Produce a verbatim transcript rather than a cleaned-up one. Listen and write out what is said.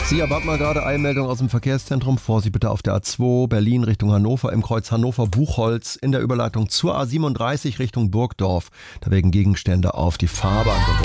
Sie erwarten mal gerade Eilmeldung aus dem Verkehrszentrum. Vorsicht bitte auf der A zwei Berlin Richtung Hannover im Kreuz Hannover-Buchholz in der Überleitung zur A siebenunddreißig Richtung Burgdorf. Da wegen Gegenstände auf die Fahrbahn geworfen.